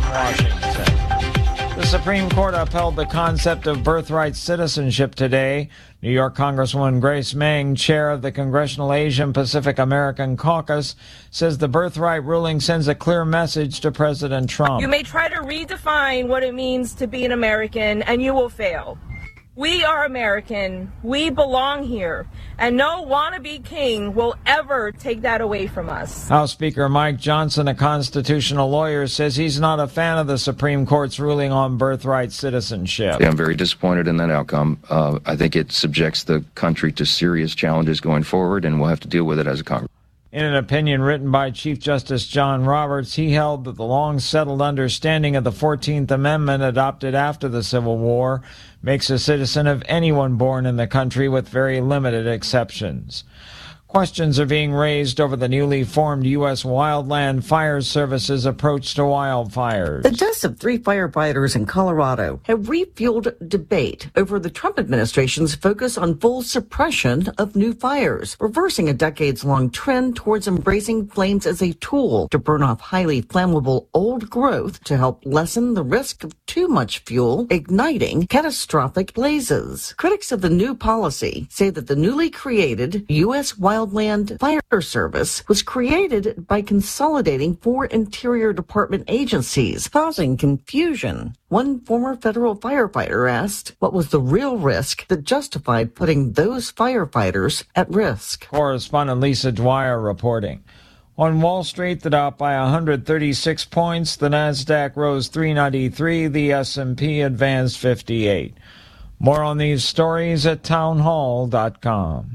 Washington. The Supreme Court upheld the concept of birthright citizenship today. New York Congresswoman Grace Meng, chair of the Congressional Asian Pacific American Caucus, says the birthright ruling sends a clear message to President Trump. You may try to redefine what it means to be an American, and you will fail. We are American. We belong here. And no wannabe king will ever take that away from us. House Speaker Mike Johnson, a constitutional lawyer, says he's not a fan of the Supreme Court's ruling on birthright citizenship. I'm very disappointed in that outcome. I think it subjects the country to serious challenges going forward, and we'll have to deal with it as a Congress. In an opinion written by Chief Justice John Roberts, he held that the long-settled understanding of the 14th Amendment adopted after the Civil War makes a citizen of anyone born in the country with very limited exceptions. Questions are being raised over the newly formed U.S. Wildland Fire Service's approach to wildfires. The deaths of 3 firefighters in Colorado have refueled debate over the Trump administration's focus on full suppression of new fires, reversing a decades-long trend towards embracing flames as a tool to burn off highly flammable old growth to help lessen the risk of too much fuel, igniting catastrophic blazes. Critics of the new policy say that the newly created U.S. Wildland Fire Service was created by consolidating 4 Interior Department agencies, causing confusion. One former federal firefighter asked what was the real risk that justified putting those firefighters at risk. Correspondent Lisa Dwyer reporting. On Wall Street, the Dow by 136 points, the Nasdaq rose 393, the S&P advanced 58. More on these stories at townhall.com.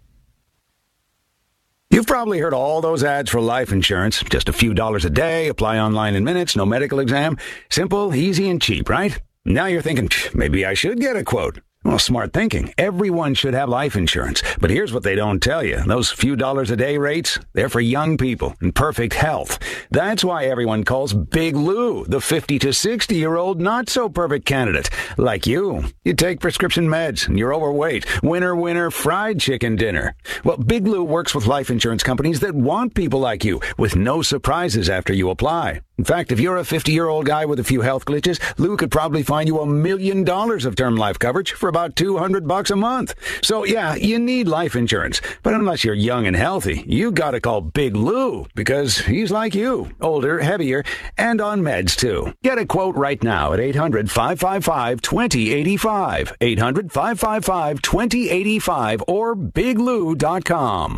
You've probably heard all those ads for life insurance. Just a few dollars a day, apply online in minutes, no medical exam. Simple, easy, and cheap, right? Now you're thinking, maybe I should get a quote. Well, smart thinking. Everyone should have life insurance. But here's what they don't tell you. Those few dollars a day rates, they're for young people in perfect health. That's why everyone calls Big Lou the 50 to 60-year-old not-so-perfect candidate. Like you. You take prescription meds and you're overweight. Winner, fried chicken dinner. Well, Big Lou works with life insurance companies that want people like you with no surprises after you apply. In fact, if you're a 50-year-old guy with a few health glitches, Lou could probably find you $1 million of term life coverage for about $200 a month. So yeah, you need life insurance. But unless you're young and healthy, you gotta call Big Lou because he's like you, older, heavier, and on meds too. Get a quote right now at 800-555-2085, 800-555-2085, or biglou.com.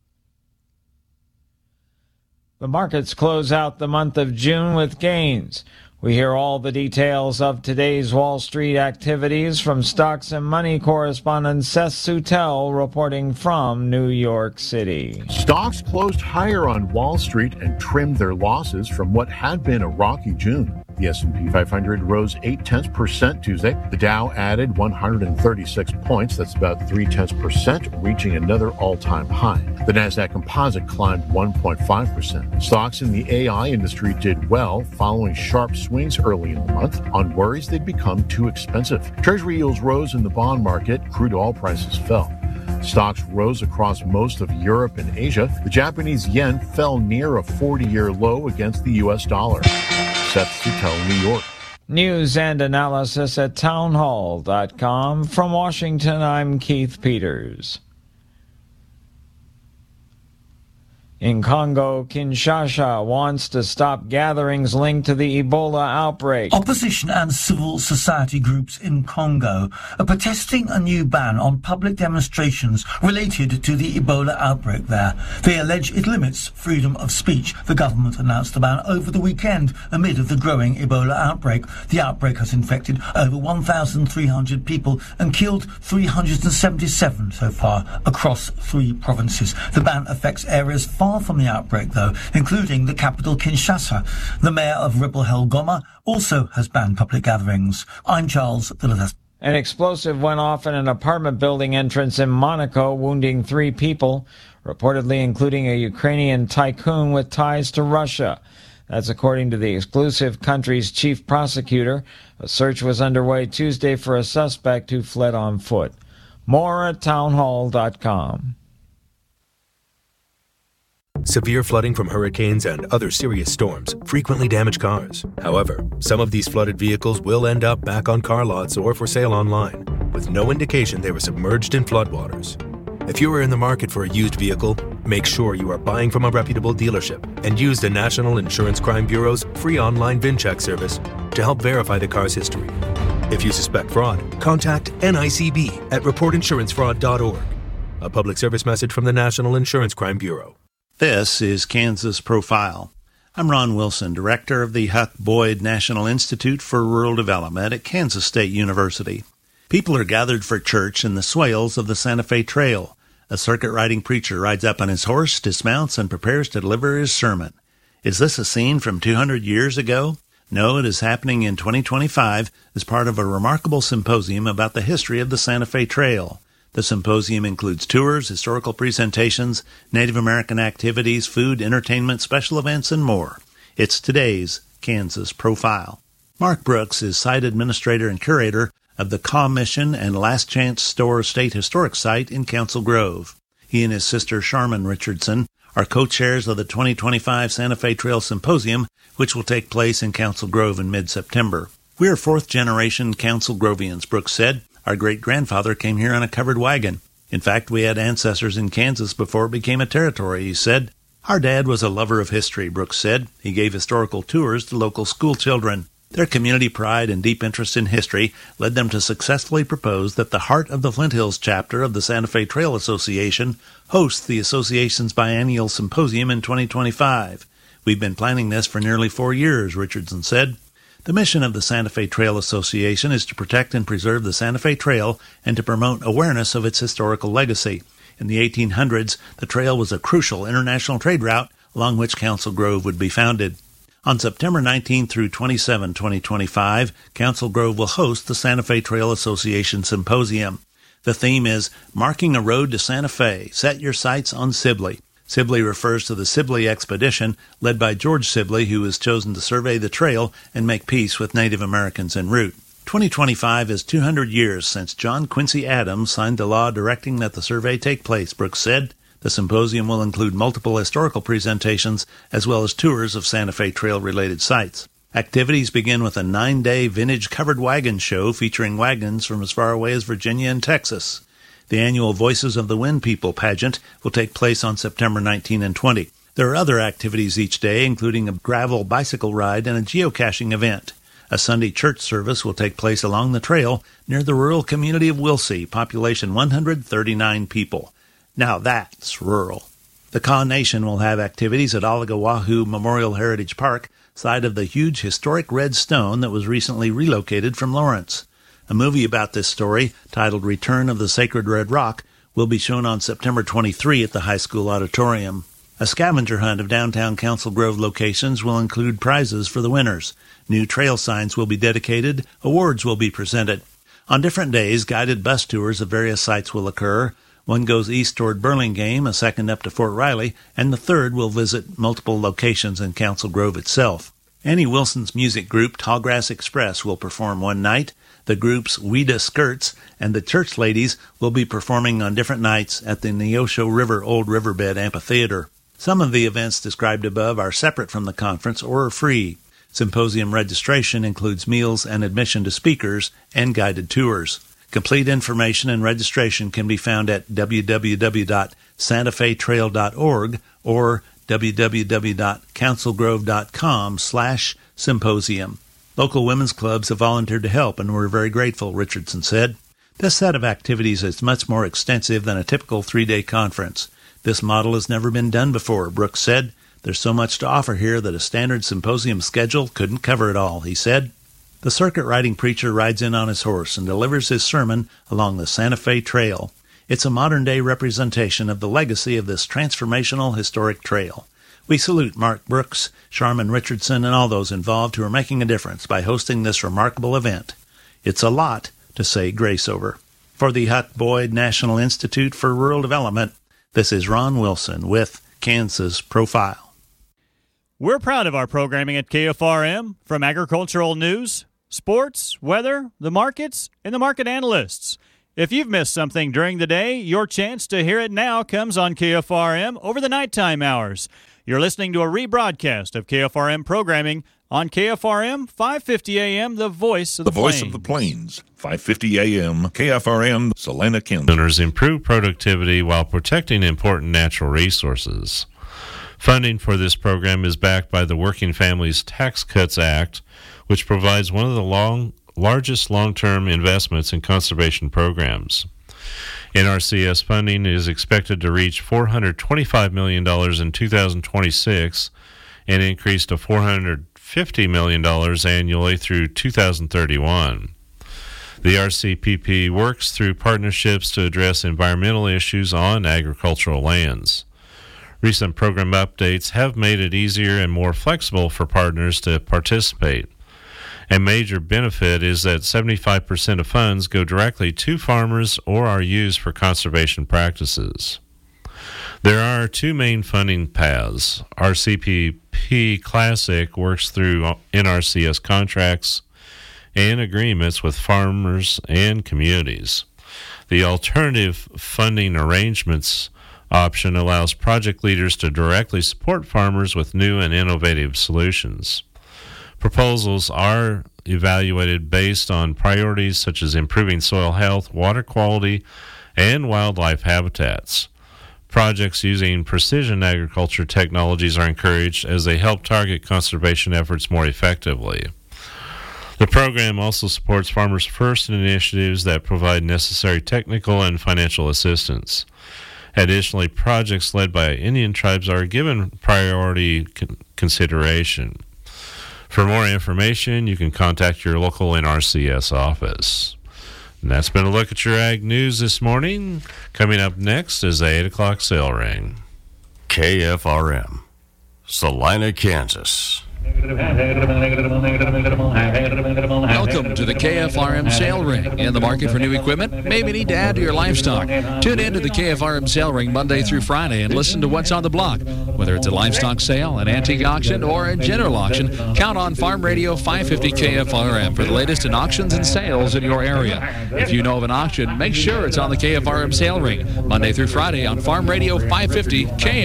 The markets close out the month of June with gains. We hear all the details of today's Wall Street activities from Stocks and Money correspondent Seth Sutel reporting from New York City. Stocks closed higher on Wall Street and trimmed their losses from what had been a rocky June. The S&P 500 rose 0.8% Tuesday. The Dow added 136 points. That's about 0.3%, reaching another all-time high. The Nasdaq Composite climbed 1.5%. Stocks in the AI industry did well, following sharp swings early in the month on worries they'd become too expensive. Treasury yields rose in the bond market. Crude oil prices fell. Stocks rose across most of Europe and Asia. The Japanese yen fell near a 40-year low against the U.S. dollar. Seth Sutel, New York. News and analysis at townhall.com. From Washington, I'm Keith Peters. In Congo, Kinshasa wants to stop gatherings linked to the Ebola outbreak. Opposition and civil society groups in Congo are protesting a new ban on public demonstrations related to the Ebola outbreak there. They allege it limits freedom of speech. The government announced the ban over the weekend amid the growing Ebola outbreak. The outbreak has infected over 1,300 people and killed 377 so far across 3 provinces. The ban affects areas far from the outbreak, though, including the capital Kinshasa. The mayor of Ribble-Hill Goma also has banned public gatherings. I'm Charles Villadespa. An explosive went off in an apartment building entrance in Monaco, wounding 3 people, reportedly including a Ukrainian tycoon with ties to Russia. That's according to the exclusive country's chief prosecutor. A search was underway Tuesday for a suspect who fled on foot. More at townhall.com. Severe flooding from hurricanes and other serious storms frequently damage cars. However, some of these flooded vehicles will end up back on car lots or for sale online, with no indication they were submerged in floodwaters. If you are in the market for a used vehicle, make sure you are buying from a reputable dealership and use the National Insurance Crime Bureau's free online VIN check service to help verify the car's history. If you suspect fraud, contact NICB at reportinsurancefraud.org. A public service message from the National Insurance Crime Bureau. This is Kansas Profile. I'm Ron Wilson, director of the Huck Boyd National Institute for Rural Development at Kansas State University. People are gathered for church in the swales of the Santa Fe Trail. A circuit-riding preacher rides up on his horse, dismounts, and prepares to deliver his sermon. Is this a scene from 200 years ago? No, it is happening in 2025 as part of a remarkable symposium about the history of the Santa Fe Trail. The symposium includes tours, historical presentations, Native American activities, food, entertainment, special events, and more. It's today's Kansas Profile. Mark Brooks is site administrator and curator of the Kaw Mission and Last Chance Store State Historic Site in Council Grove. He and his sister Sharman Richardson are co-chairs of the 2025 Santa Fe Trail Symposium, which will take place in Council Grove in mid-September. We are fourth-generation Council Grovians, Brooks said. Our great-grandfather came here on a covered wagon. In fact, we had ancestors in Kansas before it became a territory, he said. Our dad was a lover of history, Brooks said. He gave historical tours to local school children. Their community pride and deep interest in history led them to successfully propose that the Heart of the Flint Hills chapter of the Santa Fe Trail Association host the association's biennial symposium in 2025. We've been planning this for nearly 4 years, Richardson said. The mission of the Santa Fe Trail Association is to protect and preserve the Santa Fe Trail and to promote awareness of its historical legacy. In the 1800s, the trail was a crucial international trade route along which Council Grove would be founded. On September 19 through 27, 2025, Council Grove will host the Santa Fe Trail Association Symposium. The theme is Marking a Road to Santa Fe. Set your sights on Sibley. Sibley refers to the Sibley expedition led by George Sibley, who was chosen to survey the trail and make peace with Native Americans en route. 2025 is 200 years since John Quincy Adams signed the law directing that the survey take place, Brooks said. The symposium will include multiple historical presentations as well as tours of Santa Fe Trail-related sites. Activities begin with a 9-day vintage covered wagon show featuring wagons from as far away as Virginia and Texas. The annual Voices of the Wind People pageant will take place on September 19 and 20. There are other activities each day, including a gravel bicycle ride and a geocaching event. A Sunday church service will take place along the trail near the rural community of Wilsey, population 139 people. Now that's rural. The Kaw Nation will have activities at Oligawahoo Memorial Heritage Park, site of the huge historic red stone that was recently relocated from Lawrence. A movie about this story, titled Return of the Sacred Red Rock, will be shown on September 23 at the high school auditorium. A scavenger hunt of downtown Council Grove locations will include prizes for the winners. New trail signs will be dedicated, awards will be presented. On different days, guided bus tours of various sites will occur. One goes east toward Burlingame, a second up to Fort Riley, and the third will visit multiple locations in Council Grove itself. Annie Wilson's music group, Tallgrass Express, will perform one night. The groups Ouida Skirts and the Church Ladies will be performing on different nights at the Neosho River Old Riverbed Amphitheater. Some of the events described above are separate from the conference or are free. Symposium registration includes meals and admission to speakers and guided tours. Complete information and registration can be found at www.santafetrail.org or www.councilgrove.com/symposium. Local women's clubs have volunteered to help, and we're very grateful, Richardson said. This set of activities is much more extensive than a typical 3-day conference. This model has never been done before, Brooks said. There's so much to offer here that a standard symposium schedule couldn't cover it all, he said. The circuit-riding preacher rides in on his horse and delivers his sermon along the Santa Fe Trail. It's a modern-day representation of the legacy of this transformational historic trail. We salute Mark Brooks, Sharman Richardson, and all those involved who are making a difference by hosting this remarkable event. It's a lot to say grace over. For the Huck Boyd National Institute for Rural Development, this is Ron Wilson with Kansas Profile. We're proud of our programming at KFRM, from agricultural news, sports, weather, the markets, and the market analysts. If you've missed something during the day, your chance to hear it now comes on KFRM over the nighttime hours. You're listening to a rebroadcast of KFRM programming on KFRM 550 AM, the voice of the plains. The voice of the plains, 550 AM, KFRM, Salina, Kansas. Owners improve productivity while protecting important natural resources. Funding for this program is backed by the Working Families Tax Cuts Act, which provides one of the largest long-term investments in conservation programs. NRCS funding is expected to reach $425 million in 2026 and increase to $450 million annually through 2031. The RCPP works through partnerships to address environmental issues on agricultural lands. Recent program updates have made it easier and more flexible for partners to participate. A major benefit is that 75% of funds go directly to farmers or are used for conservation practices. There are two main funding paths. RCPP Classic works through NRCS contracts and agreements with farmers and communities. The alternative funding arrangements option allows project leaders to directly support farmers with new and innovative solutions. Proposals are evaluated based on priorities such as improving soil health, water quality, and wildlife habitats. Projects using precision agriculture technologies are encouraged as they help target conservation efforts more effectively. The program also supports Farmers First initiatives that provide necessary technical and financial assistance. Additionally, projects led by Indian tribes are given priority consideration. For more information, you can contact your local NRCS office. And that's been a look at your ag news this morning. Coming up next is the 8 o'clock sale ring. KFRM, Salina, Kansas. Welcome to the KFRM Sale Ring. In the market for new equipment? Maybe need to add to your livestock. Tune in to the KFRM Sale Ring Monday through Friday and listen to what's on the block. Whether it's a livestock sale, an antique auction, or a general auction, count on Farm Radio 550 KFRM for the latest in auctions and sales in your area. If you know of an auction, make sure it's on the KFRM Sale Ring Monday through Friday on Farm Radio 550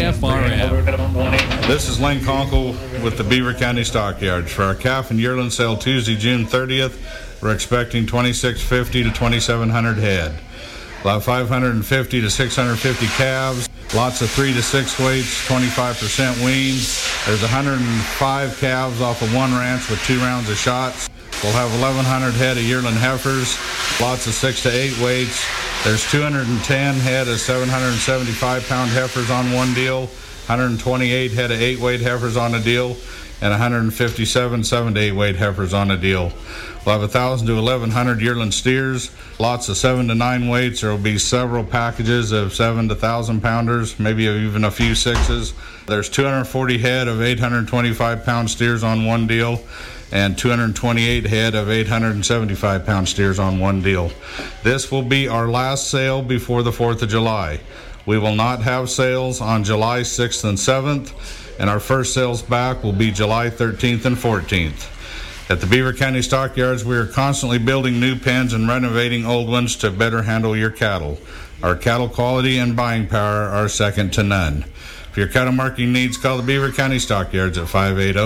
KFRM. This is Lane Conkle with the Beaver County Stockyards. For our calf and yearling sale Tuesday, June 30th, we're expecting 2,650 to 2,700 head. We'll have 550 to 650 calves, lots of 3 to 6 weights, 25% weaned. There's 105 calves off of one ranch with 2 rounds of shots. We'll have 1,100 head of yearling heifers, lots of 6 to 8 weights. There's 210 head of 775-pound heifers on one deal, 128 head of 8-weight heifers on a deal, and 157 7 to 8-weight heifers on a deal. We'll have 1,000 to 1,100 yearling steers, lots of 7 to 9 weights. There will be several packages of 7 to 1,000 pounders, maybe even a few 6s. There's 240 head of 825-pound steers on one deal, and 228 head of 875-pound steers on one deal. This will be our last sale before the 4th of July. We will not have sales on July 6th and 7th, and our first sales back will be July 13th and 14th. At the Beaver County Stockyards, we are constantly building new pens and renovating old ones to better handle your cattle. Our cattle quality and buying power are second to none. For your cattle marketing needs, call the Beaver County Stockyards at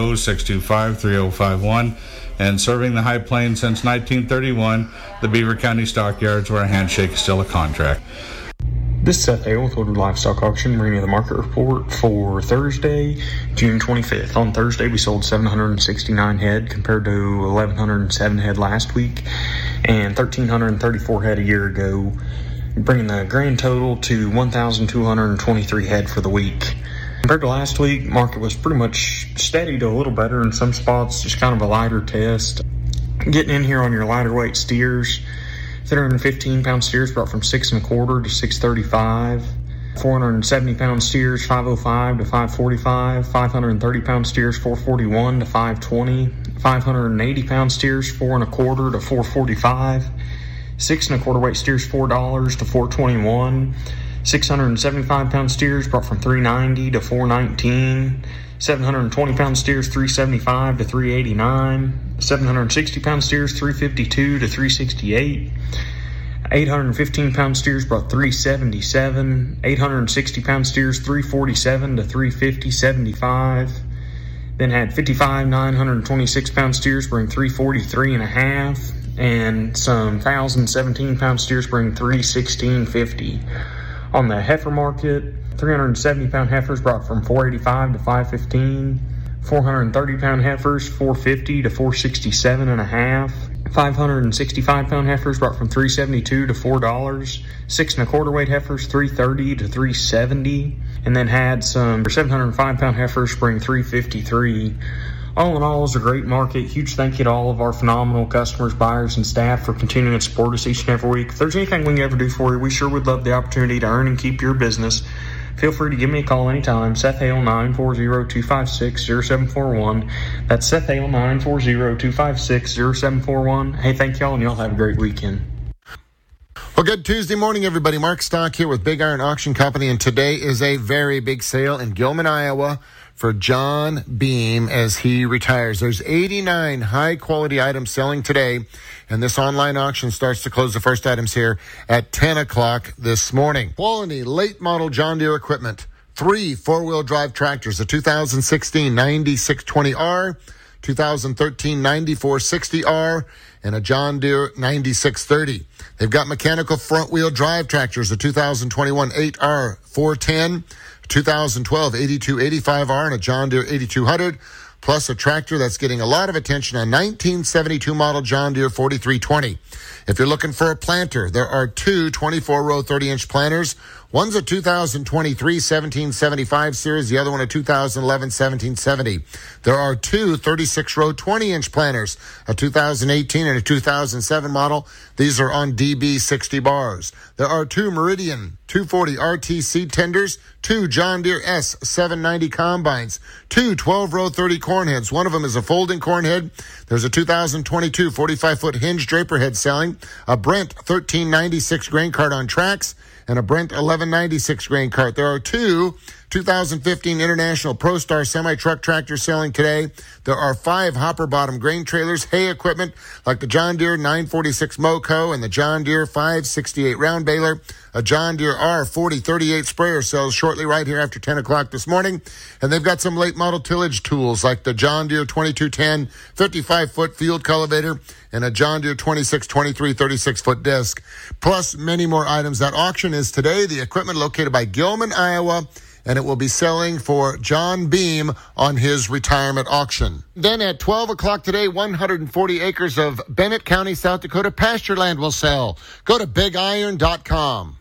580-625-3051. And serving the High Plains since 1931, the Beaver County Stockyards, where a handshake is still a contract. This is Seth Hale with Woodward Livestock Auction, bringing you the market report for Thursday, June 25th. On Thursday, we sold 769 head compared to 1,107 head last week and 1,334 head a year ago, bringing the grand total to 1,223 head for the week. Compared to last week, market was pretty much steady to a little better in some spots, just kind of a lighter test. Getting in here on your lighter weight steers, 315-pound steers brought from 6 1/4 to 635. 470-pound steers 505 to 545. 530-pound steers 441 to 520. 580-pound steers 4 1/4 to 445. 6 1/4 weight steers $4 to 421. 675-pound steers brought from 390 to 419. 720-pound steers 375 to 389. 760-pound steers 352 to 368. 815-pound steers brought 377. 860-pound steers 347 to 350.75. Then had 55 926-pound steers bring 343.5. And some 1,017-pound steers bring 316.50. On the heifer market, 370-pound heifers brought from 485 to 515. 430-pound heifers 450 to 467.5. 565-pound heifers brought from $3.72 to $4. 6 1/4 weight heifers $3.30 to $3.70, and then had some 705-pound heifers bring $3.53. All in all, it was a great market. Huge thank you to all of our phenomenal customers, buyers, and staff for continuing to support us each and every week. If there's anything we can ever do for you, we sure would love the opportunity to earn and keep your business. Feel free to give me a call anytime. Seth Hale, 940-256-0741. That's Seth Hale, 940-256-0741. Hey, thank y'all, and y'all have a great weekend. Well, good Tuesday morning, everybody. Mark Stock here with Big Iron Auction Company, and today is a very big sale in Gilman, Iowa for John Beam as he retires. There's 89 high-quality items selling today, and this online auction starts to close the first items here at 10 o'clock this morning. Quality late-model John Deere equipment. 3 four-wheel drive tractors, a 2016 9620R, 2013 9460R, and a John Deere 9630. They've got mechanical front-wheel drive tractors, a 2021 8R 410, 2012 8285R, and a John Deere 8200, plus a tractor that's getting a lot of attention, a 1972 model John Deere 4320. If you're looking for a planter, there are 2 24-row 30-inch planters. One's a 2023 1775 series, the other one a 2011 1770. There are 2 36-row 20-inch planters, a 2018 and a 2007 model. These are on DB 60 bars. There are 2 Meridian 240 RTC tenders, 2 John Deere S 790 combines, 2 12-row 30 corn heads. One of them is a folding corn head. There's a 2022 45-foot hinge draper head selling, a Brent 1396 grain cart on tracks, and a Brent 1196 grain cart. There are 2 2015 International ProStar semi-truck tractors selling today. There are 5 hopper bottom grain trailers, hay equipment like the John Deere 946 Moco and the John Deere 568 round baler. A John Deere R4038 sprayer sells shortly right here after 10 o'clock this morning. And they've got some late model tillage tools like the John Deere 2210 55-foot field cultivator and a John Deere 2623 36-foot disc, plus many more items. That auction is today. The equipment located by Gilman, Iowa, and it will be selling for John Beam on his retirement auction. Then at 12 o'clock today, 140 acres of Bennett County, South Dakota pasture land will sell. Go to BigIron.com.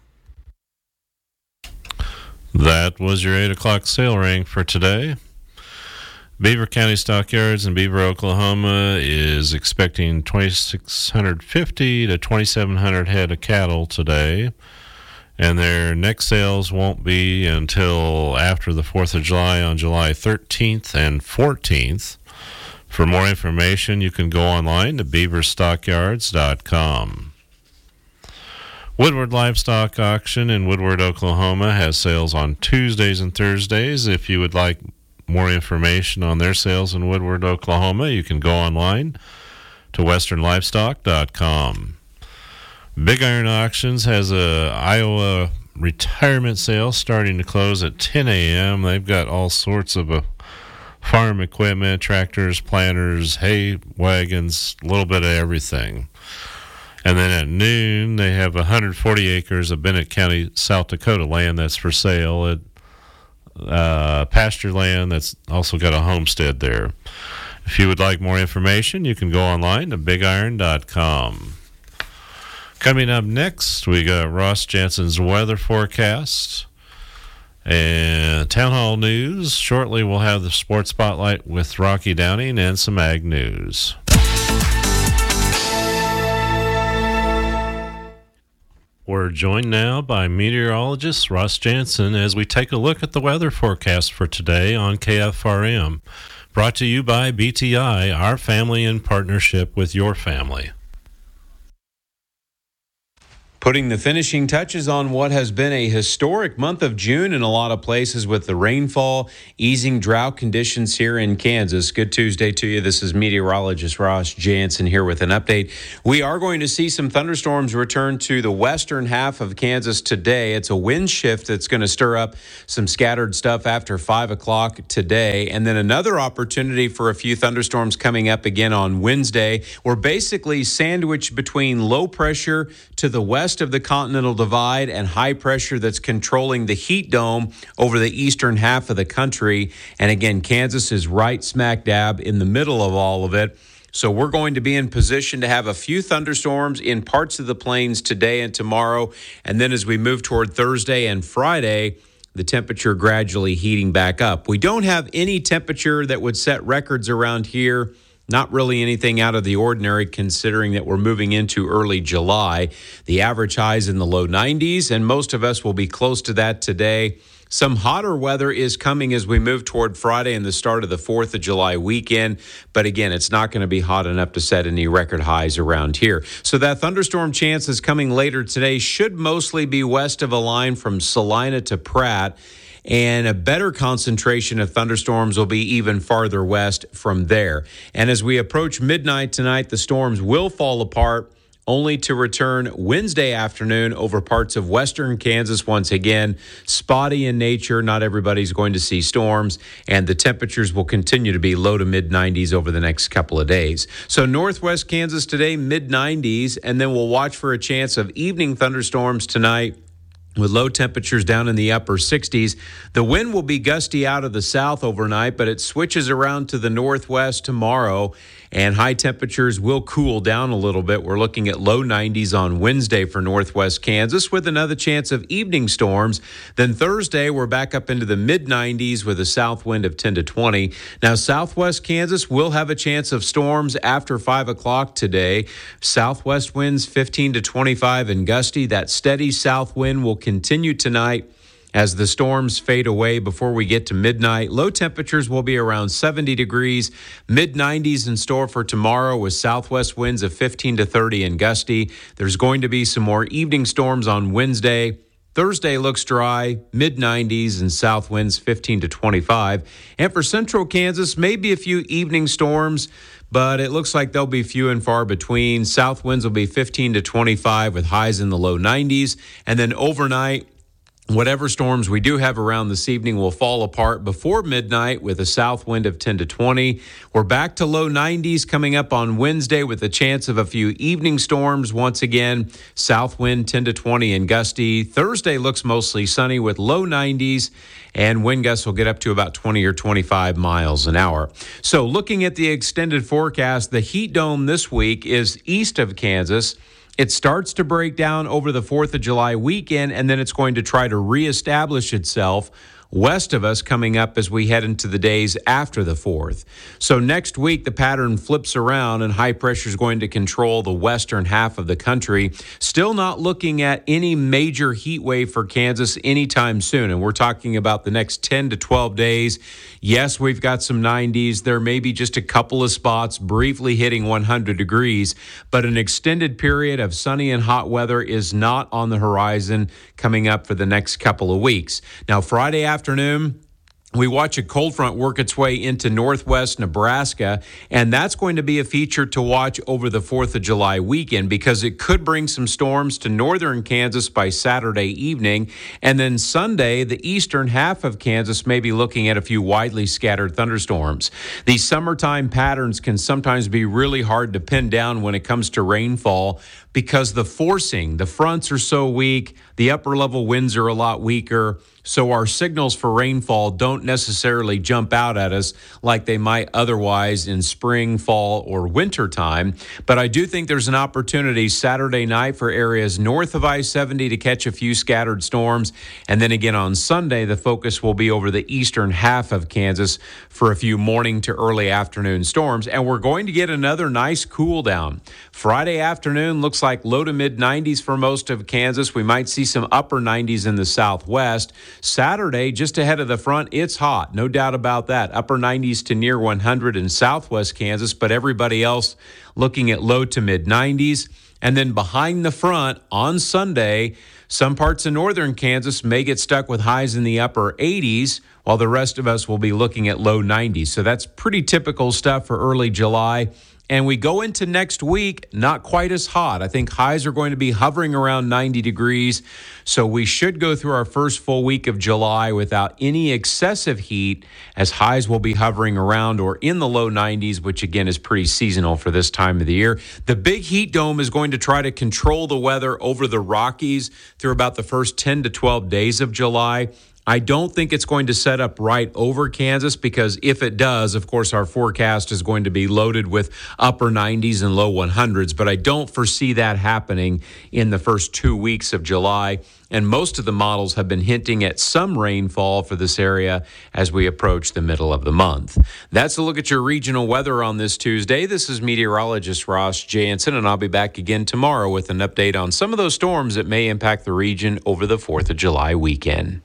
That was your 8 o'clock sale ring for today. Beaver County Stockyards in Beaver, Oklahoma is expecting 2,650 to 2,700 head of cattle today. And their next sales won't be until after the 4th of July on July 13th and 14th. For more information, you can go online to beaverstockyards.com. Woodward Livestock Auction in Woodward, Oklahoma has sales on Tuesdays and Thursdays. If you would like more information on their sales in Woodward, Oklahoma, you can go online to westernlivestock.com. Big Iron Auctions has a Iowa retirement sale starting to close at 10 a.m. They've got all sorts of farm equipment, tractors, planters, hay wagons, a little bit of everything. And then at noon, they have 140 acres of Bennett County, South Dakota land that's for sale. Pasture land that's also got a homestead there. If you would like more information, you can go online to bigiron.com. Coming up next, we got Ross Jansen's weather forecast and Town Hall News. Shortly, we'll have the Sports Spotlight with Rocky Downing and some Ag News. We're joined now by meteorologist Ross Jansen as we take a look at the weather forecast for today on KFRM. Brought to you by BTI, our family in partnership with your family. Putting the finishing touches on what has been a historic month of June in a lot of places with the rainfall, easing drought conditions here in Kansas. Good Tuesday to you. This is meteorologist Ross Jansen here with an update. We are going to see some thunderstorms return to the western half of Kansas today. It's a wind shift that's going to stir up some scattered stuff after 5 o'clock today. And then another opportunity for a few thunderstorms coming up again on Wednesday. We're basically sandwiched between low pressure to the west of the Continental Divide and high pressure that's controlling the heat dome over the eastern half of the country. And again, Kansas is right smack dab in the middle of all of it. So we're going to be in position to have a few thunderstorms in parts of the plains today and tomorrow. And then as we move toward Thursday and Friday, the temperature gradually heating back up. We don't have any temperature that would set records around here. Not really anything out of the ordinary considering that we're moving into early July. The average high is in the low 90s, and most of us will be close to that today. Some hotter weather is coming as we move toward Friday and the start of the 4th of July weekend. But again, it's not going to be hot enough to set any record highs around here. So that thunderstorm chance is coming later today. Should mostly be west of a line from Salina to Pratt. And a better concentration of thunderstorms will be even farther west from there. And as we approach midnight tonight, the storms will fall apart, only to return Wednesday afternoon over parts of western Kansas once again. Spotty in nature. Not everybody's going to see storms, and the temperatures will continue to be low to mid-90s over the next couple of days. So northwest Kansas today, mid-90s, and then we'll watch for a chance of evening thunderstorms tonight, with low temperatures down in the upper 60s. The wind will be gusty out of the south overnight, but it switches around to the northwest tomorrow, and high temperatures will cool down a little bit. We're looking at low 90s on Wednesday for northwest Kansas with another chance of evening storms. Then Thursday, we're back up into the mid-90s with a south wind of 10 to 20. Now, southwest Kansas will have a chance of storms after 5 o'clock today. Southwest winds 15 to 25 and gusty. That steady south wind will continue tonight as the storms fade away before we get to midnight. Low temperatures will be around 70 degrees, mid-90s in store for tomorrow with southwest winds of 15 to 30 and gusty. There's going to be some more evening storms on Wednesday. Thursday looks dry, mid-90s and south winds 15 to 25. And for central Kansas, maybe a few evening storms, but it looks like they'll be few and far between. South winds will be 15 to 25 with highs in the low 90s. And then overnight, whatever storms we do have around this evening will fall apart before midnight with a south wind of 10 to 20. We're back to low 90s coming up on Wednesday with a chance of a few evening storms. Once again, south wind 10 to 20 and gusty. Thursday looks mostly sunny with low 90s, and wind gusts will get up to about 20 or 25 miles an hour. So looking at the extended forecast, the heat dome this week is east of Kansas. It starts to break down over the 4th of July weekend, and then it's going to try to reestablish itself west of us coming up as we head into the days after the 4th. So next week, the pattern flips around and high pressure is going to control the western half of the country. Still not looking at any major heat wave for Kansas anytime soon. And we're talking about the next 10 to 12 days. Yes, we've got some 90s. There may be just a couple of spots briefly hitting 100 degrees, but an extended period of sunny and hot weather is not on the horizon coming up for the next couple of weeks. Now, Friday afternoon, we watch a cold front work its way into northwest Nebraska, and that's going to be a feature to watch over the 4th of July weekend because it could bring some storms to northern Kansas by Saturday evening. And then Sunday, the eastern half of Kansas may be looking at a few widely scattered thunderstorms. These summertime patterns can sometimes be really hard to pin down when it comes to rainfall because the fronts are so weak, the upper level winds are a lot weaker. So our signals for rainfall don't necessarily jump out at us like they might otherwise in spring, fall, or winter time. But I do think there's an opportunity Saturday night for areas north of I-70 to catch a few scattered storms. And then again on Sunday, the focus will be over the eastern half of Kansas for a few morning to early afternoon storms. And we're going to get another nice cool down. Friday afternoon looks like low to mid 90s for most of Kansas. We might see some upper 90s in the southwest. Saturday, just ahead of the front, it's hot. No doubt about that. Upper 90s to near 100 in southwest Kansas, but everybody else looking at low to mid 90s. And then behind the front on Sunday, some parts of northern Kansas may get stuck with highs in the upper 80s, while the rest of us will be looking at low 90s. So that's pretty typical stuff for early July. And we go into next week, not quite as hot. I think highs are going to be hovering around 90 degrees. So we should go through our first full week of July without any excessive heat, as highs will be hovering around or in the low 90s, which again is pretty seasonal for this time of the year. The big heat dome is going to try to control the weather over the Rockies through about the first 10 to 12 days of July. I don't think it's going to set up right over Kansas, because if it does, of course, our forecast is going to be loaded with upper 90s and low 100s. But I don't foresee that happening in the first 2 weeks of July. And most of the models have been hinting at some rainfall for this area as we approach the middle of the month. That's a look at your regional weather on this Tuesday. This is meteorologist Ross Jansen, and I'll be back again tomorrow with an update on some of those storms that may impact the region over the 4th of July weekend.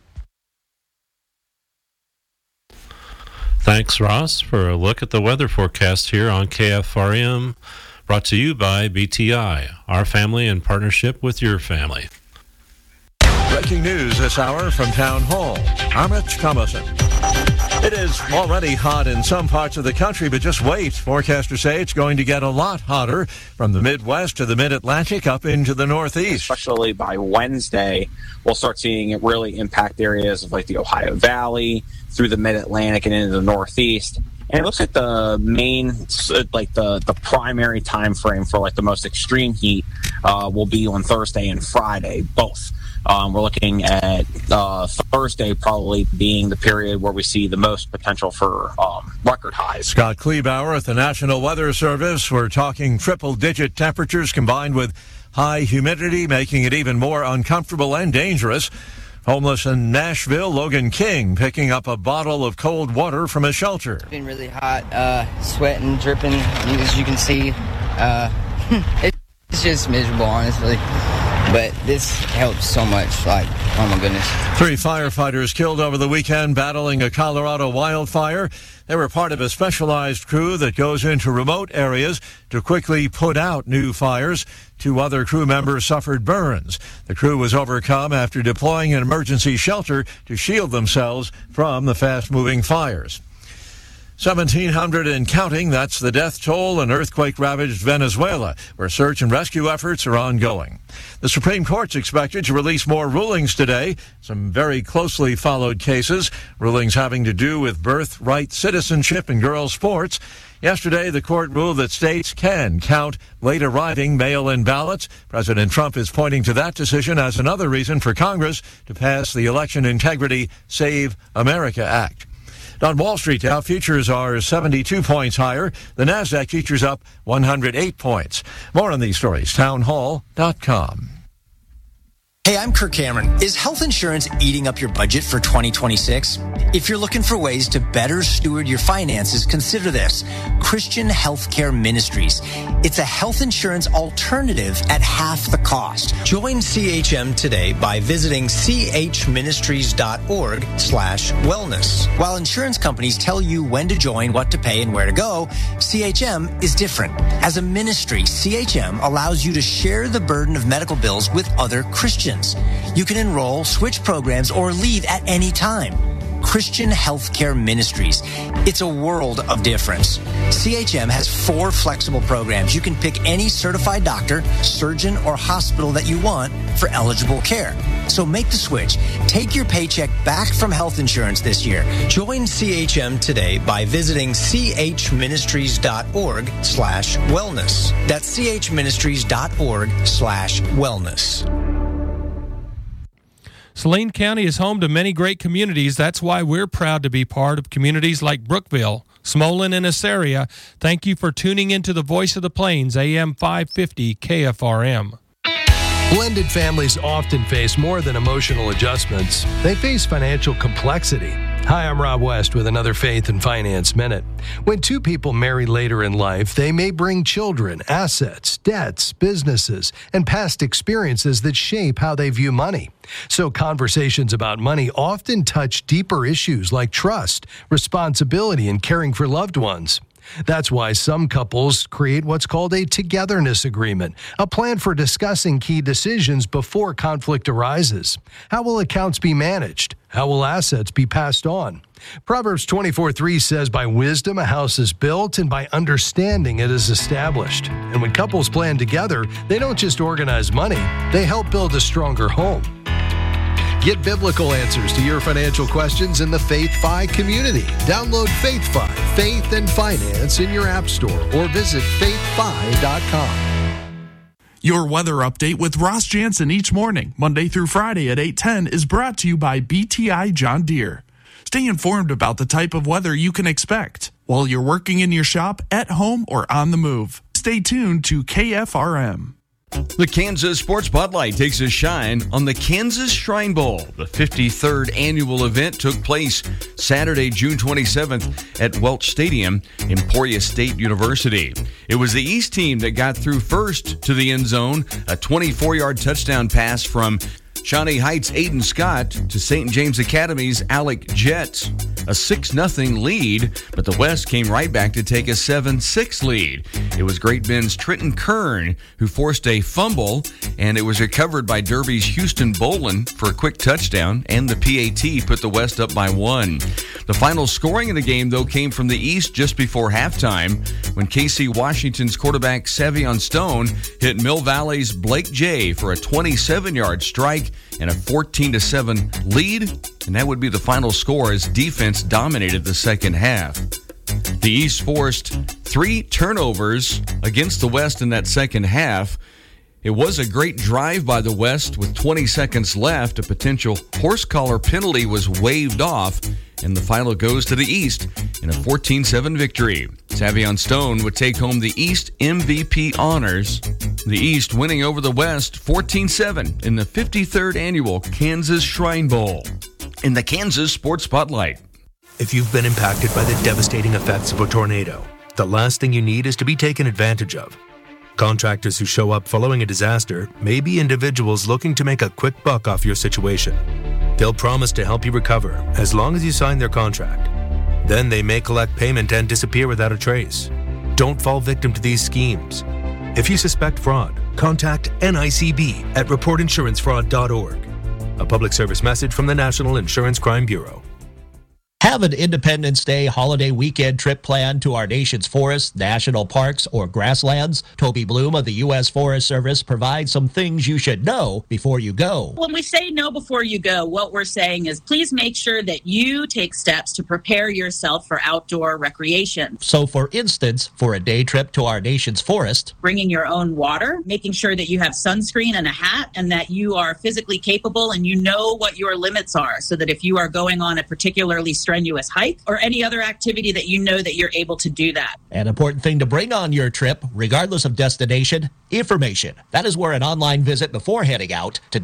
Thanks, Ross, for a look at the weather forecast here on KFRM, brought to you by BTI, our family in partnership with your family. Breaking news this hour from Town Hall. I'm Rich Thomason. It is already hot in some parts of the country, but just wait. Forecasters say it's going to get a lot hotter from the Midwest to the Mid-Atlantic up into the Northeast. Especially by Wednesday, we'll start seeing it really impact areas of like the Ohio Valley, through the Mid-Atlantic and into the Northeast. And it looks like the main, like the primary time frame for like the most extreme heat will be on Thursday and Friday, both. We're looking at Thursday probably being the period where we see the most potential for record highs. Scott Kleebauer at the National Weather Service. We're talking triple-digit temperatures combined with high humidity, making it even more uncomfortable and dangerous. Homeless in Nashville, Logan King picking up a bottle of cold water from a shelter. It's been really hot, sweating, dripping, as you can see. It's just miserable, honestly. But this helps so much, like, oh my goodness. 3 firefighters killed over the weekend battling a Colorado wildfire. They were part of a specialized crew that goes into remote areas to quickly put out new fires. 2 other crew members suffered burns. The crew was overcome after deploying an emergency shelter to shield themselves from the fast-moving fires. 1,700 and counting, that's the death toll in earthquake-ravaged Venezuela, where search and rescue efforts are ongoing. The Supreme Court's expected to release more rulings today, some very closely followed cases, rulings having to do with birthright citizenship in girls' sports. Yesterday, the court ruled that states can count late-arriving mail-in ballots. President Trump is pointing to that decision as another reason for Congress to pass the Election Integrity Save America Act. On Wall Street, Dow futures are 72 points higher. The Nasdaq futures up 108 points. More on these stories, townhall.com. Hey, I'm Kirk Cameron. Is health insurance eating up your budget for 2026? If you're looking for ways to better steward your finances, consider this: Christian Healthcare Ministries. It's a health insurance alternative at half the cost. Join CHM today by visiting chministries.org/wellness. While insurance companies tell you when to join, what to pay, and where to go, CHM is different. As a ministry, CHM allows you to share the burden of medical bills with other Christians. You can enroll, switch programs, or leave at any time. Christian Healthcare Ministries. It's a world of difference. CHM has 4 flexible programs. You can pick any certified doctor, surgeon, or hospital that you want for eligible care. So make the switch. Take your paycheck back from health insurance this year. Join CHM today by visiting chministries.org/wellness. That's chministries.org/wellness. Saline County is home to many great communities. That's why we're proud to be part of communities like Brookville, Smolin, and Assaria. Thank you for tuning into the Voice of the Plains, AM 550 KFRM. Blended families often face more than emotional adjustments. They face financial complexity. Hi, I'm Rob West with another Faith and Finance Minute. When 2 people marry later in life, they may bring children, assets, debts, businesses, and past experiences that shape how they view money. So conversations about money often touch deeper issues like trust, responsibility, and caring for loved ones. That's why some couples create what's called a togetherness agreement, a plan for discussing key decisions before conflict arises. How will accounts be managed? How will assets be passed on? Proverbs 24:3 says, by wisdom a house is built, and by understanding it is established. And when couples plan together, they don't just organize money, they help build a stronger home. Get biblical answers to your financial questions in the FaithFi community. Download FaithFi, Faith and Finance, in your app store or visit faithfi.com. Your weather update with Ross Jansen each morning, Monday through Friday at 8:10, is brought to you by BTI John Deere. Stay informed about the type of weather you can expect while you're working in your shop, at home, or on the move. Stay tuned to KFRM. The Kansas Sports Spotlight takes a shine on the Kansas Shrine Bowl. The 53rd annual event took place Saturday, June 27th at Welch Stadium, Emporia State University. It was the East team that got through first to the end zone, a 24-yard touchdown pass from Shawnee Heights' Aiden Scott to St. James Academy's Alec Jett. A 6-0 lead, but the West came right back to take a 7-6 lead. It was Great Bend's Trenton Kern who forced a fumble, and it was recovered by Derby's Houston Bolin for a quick touchdown, and the PAT put the West up by 1. The final scoring of the game, though, came from the East just before halftime when KC Washington's quarterback Savion Stone hit Mill Valley's Blake Jay for a 27-yard strike and a 14-7 lead, and that would be the final score as defense dominated the second half. The East forced 3 turnovers against the West in that second half. It was a great drive by the West with 20 seconds left. A potential horse collar penalty was waved off, and the final goes to the East in a 14-7 victory. Savion Stone would take home the East MVP honors. The East winning over the West 14-7 in the 53rd annual Kansas Shrine Bowl. In the Kansas Sports Spotlight. If you've been impacted by the devastating effects of a tornado, the last thing you need is to be taken advantage of. Contractors who show up following a disaster may be individuals looking to make a quick buck off your situation. They'll promise to help you recover as long as you sign their contract. Then they may collect payment and disappear without a trace. Don't fall victim to these schemes. If you suspect fraud, contact NICB at reportinsurancefraud.org. A public service message from the National Insurance Crime Bureau. Have an Independence Day holiday weekend trip planned to our nation's forests, national parks, or grasslands? Toby Bloom of the U.S. Forest Service provides some things you should know before you go. When we say know before you go, what we're saying is please make sure that you take steps to prepare yourself for outdoor recreation. So, for instance, for a day trip to our nation's forest, bringing your own water, making sure that you have sunscreen and a hat, and that you are physically capable and you know what your limits are, so that if you are going on a particularly strenuous hike or any other activity that you know that you're able to do that. An important thing to bring on your trip, regardless of destination, information. That is where an online visit before heading out to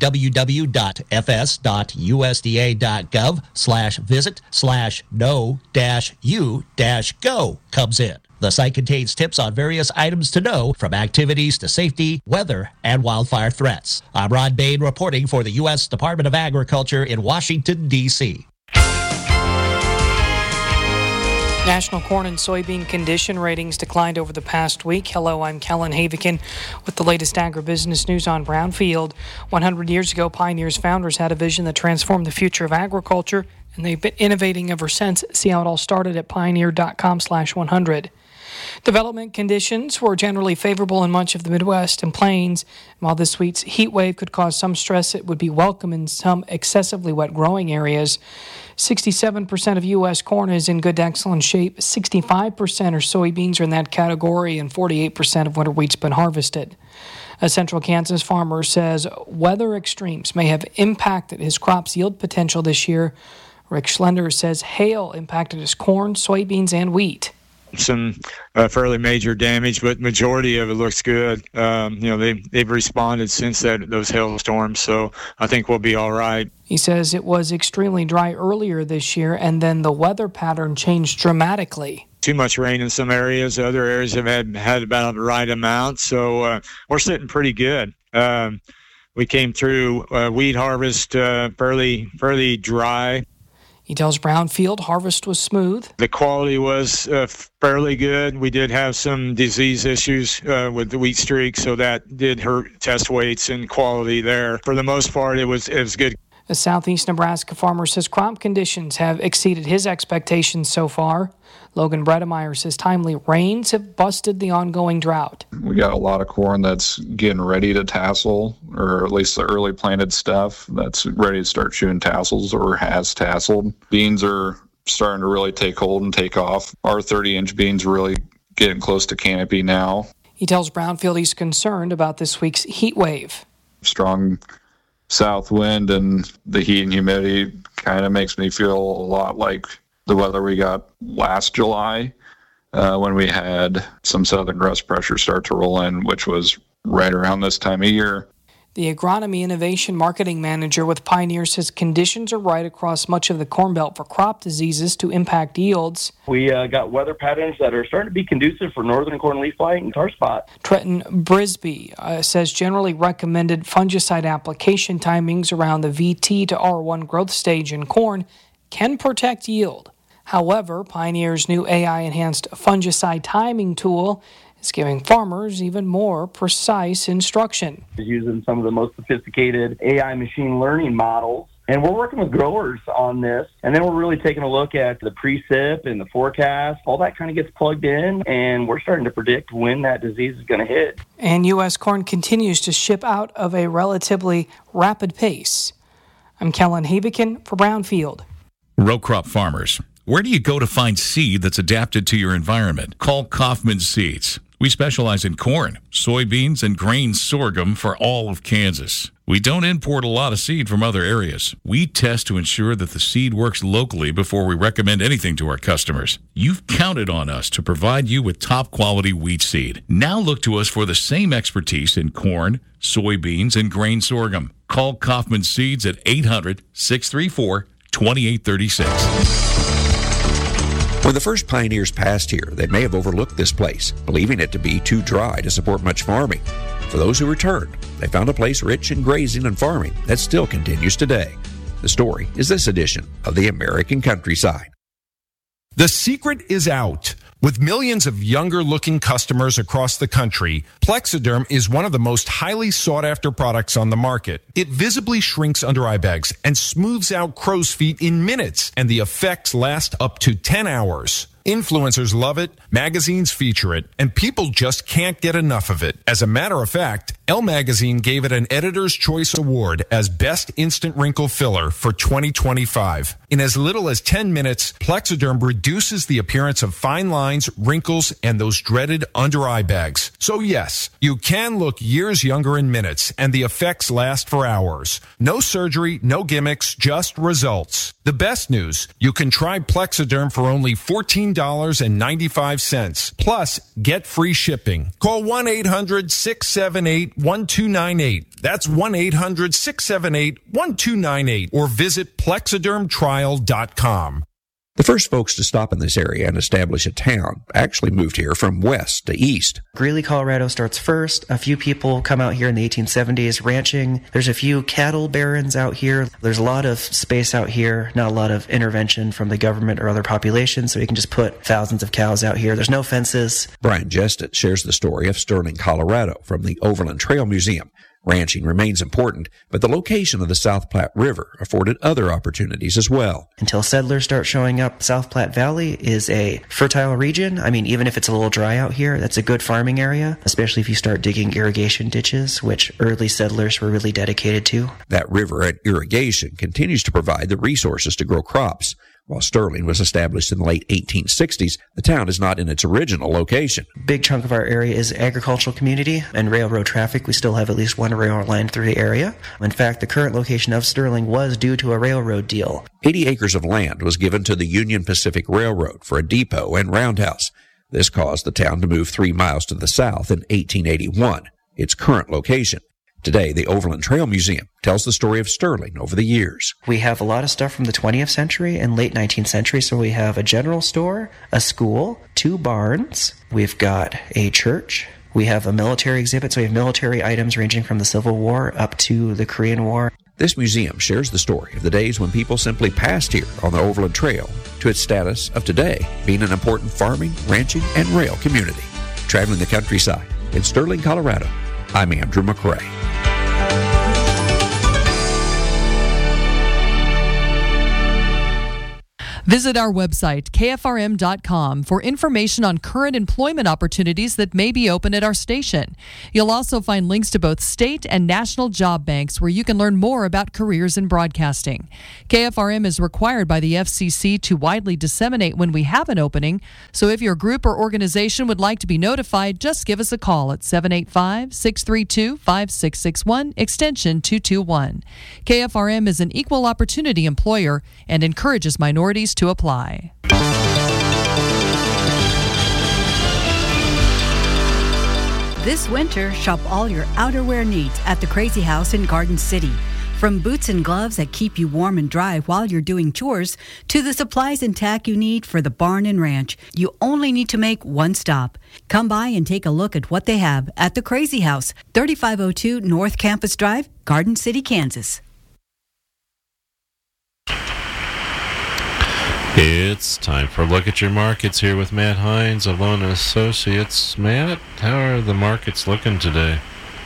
www.fs.usda.gov/visit/know-u-go comes in. The site contains tips on various items to know, from activities to safety, weather, and wildfire threats. I'm Ron Bain reporting for the U.S. Department of Agriculture in Washington, D.C. National corn and soybean condition ratings declined over the past week. Hello, I'm Kellen Havikin with the latest agribusiness news on Brownfield. 100 years ago, Pioneer's founders had a vision that transformed the future of agriculture, and they've been innovating ever since. See how it all started at pioneer.com/100. Development conditions were generally favorable in much of the Midwest and Plains. While this week's heat wave could cause some stress, it would be welcome in some excessively wet growing areas. 67% of U.S. corn is in good to excellent shape. 65% of soybeans are in that category, and 48% of winter wheat's been harvested. A Central Kansas farmer says weather extremes may have impacted his crop's yield potential this year. Rick Schlender says hail impacted his corn, soybeans, and wheat. Some fairly major damage, but majority of it looks good. They've responded since those hailstorms, so I think we'll be all right. He says it was extremely dry earlier this year, and then the weather pattern changed dramatically. Too much rain in some areas. Other areas have had about the right amount, so we're sitting pretty good. We came through wheat harvest fairly dry. He tells Brownfield harvest was smooth. The quality was fairly good. We did have some disease issues with the wheat streak, so that did hurt test weights and quality there. For the most part, it was good. A southeast Nebraska farmer says crop conditions have exceeded his expectations so far. Logan Bredemeyer says timely rains have busted the ongoing drought. We got a lot of corn that's getting ready to tassel, or at least the early planted stuff that's ready to start shooting tassels or has tasseled. Beans are starting to really take hold and take off. Our 30-inch beans really getting close to canopy now. He tells Brownfield he's concerned about this week's heat wave. Strong south wind and the heat and humidity kind of makes me feel a lot like the weather we got last July when we had some southern crust pressure start to roll in, which was right around this time of year. The Agronomy Innovation Marketing Manager with Pioneer says conditions are right across much of the Corn Belt for crop diseases to impact yields. We got weather patterns that are starting to be conducive for northern corn leaf blight and tar spot. Trenton Brisby says generally recommended fungicide application timings around the VT to R1 growth stage in corn can protect yield. However, Pioneer's new AI-enhanced fungicide timing tool is giving farmers even more precise instruction. Using some of the most sophisticated AI machine learning models. And we're working with growers on this. And then we're really taking a look at the precip and the forecast. All that kind of gets plugged in, and we're starting to predict when that disease is going to hit. And U.S. corn continues to ship out of a relatively rapid pace. I'm Kellen Havikin for Brownfield. Row crop farmers, where do you go to find seed that's adapted to your environment? Call Kaufman Seeds. We specialize in corn, soybeans, and grain sorghum for all of Kansas. We don't import a lot of seed from other areas. We test to ensure that the seed works locally before we recommend anything to our customers. You've counted on us to provide you with top-quality wheat seed. Now look to us for the same expertise in corn, soybeans, and grain sorghum. Call Kaufman Seeds at 800-634-2836. When the first pioneers passed here, they may have overlooked this place, believing it to be too dry to support much farming. For those who returned, they found a place rich in grazing and farming that still continues today. The story is this edition of The American Countryside. The secret is out. With millions of younger-looking customers across the country, Plexiderm is one of the most highly sought-after products on the market. It visibly shrinks under eye bags and smooths out crow's feet in minutes, and the effects last up to 10 hours. Influencers love it, magazines feature it, and people just can't get enough of it. As a matter of fact, Elle Magazine gave it an Editor's Choice Award as Best Instant Wrinkle Filler for 2025. In as little as 10 minutes, Plexiderm reduces the appearance of fine lines, wrinkles, and those dreaded under-eye bags. So yes, you can look years younger in minutes, and the effects last for hours. No surgery, no gimmicks, just results. The best news, you can try Plexiderm for only $14.95. Plus, get free shipping. Call 1-800-678-1298. That's 1-800-678-1298. Or visit plexidermtrial.com. The first folks to stop in this area and establish a town actually moved here from west to east. Greeley, Colorado starts first. A few people come out here in the 1870s ranching. There's a few cattle barons out here. There's a lot of space out here, not a lot of intervention from the government or other populations, so you can just put thousands of cows out here. There's no fences. Brian Jestett shares the story of Sterling, Colorado from the Overland Trail Museum. Ranching remains important, but the location of the South Platte River afforded other opportunities as well. Until settlers start showing up, South Platte Valley is a fertile region. I mean, even if it's a little dry out here, that's a good farming area, especially if you start digging irrigation ditches, which early settlers were really dedicated to. That river and irrigation continues to provide the resources to grow crops. While Sterling was established in the late 1860s, the town is not in its original location. Big chunk of our area is agricultural community and railroad traffic. We still have at least one railroad line through the area. In fact, the current location of Sterling was due to a railroad deal. 80 acres of land was given to the Union Pacific Railroad for a depot and roundhouse. This caused the town to move 3 miles to the south in 1881, its current location. Today, the Overland Trail Museum tells the story of Sterling over the years. We have a lot of stuff from the 20th century and late 19th century. So we have a general store, a school, 2 barns. We've got a church. We have a military exhibit. So we have military items ranging from the Civil War up to the Korean War. This museum shares the story of the days when people simply passed here on the Overland Trail to its status of today being an important farming, ranching, and rail community. Traveling the countryside in Sterling, Colorado, I'm Andrew McRae. Visit our website, kfrm.com, for information on current employment opportunities that may be open at our station. You'll also find links to both state and national job banks where you can learn more about careers in broadcasting. KFRM is required by the FCC to widely disseminate when we have an opening, so if your group or organization would like to be notified, just give us a call at 785-632-5661, extension 221. KFRM is an equal opportunity employer and encourages minorities to apply. This winter, shop all your outerwear needs at the Crazy House in Garden City. From boots and gloves that keep you warm and dry while you're doing chores, to the supplies and tack you need for the barn and ranch, you only need to make one stop. Come by and take a look at what they have at the Crazy House, 3502 North Campus Drive, Garden City, Kansas. It's time for a look at your markets here with Matt Hines of Lone Associates. Matt, how are the markets looking today?